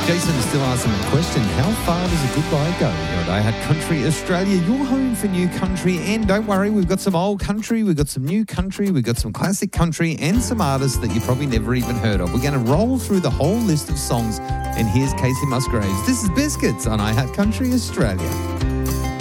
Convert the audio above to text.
Jason still asking the question, how far does a goodbye go? Here at iHeart Country Australia, your home for new country. And don't worry, we've got some old country, we've got some new country, we've got some classic country and some artists that you probably never even heard of. We're going to roll through the whole list of songs. And here's Casey Musgraves. This is Biscuits on iHeart Country Australia.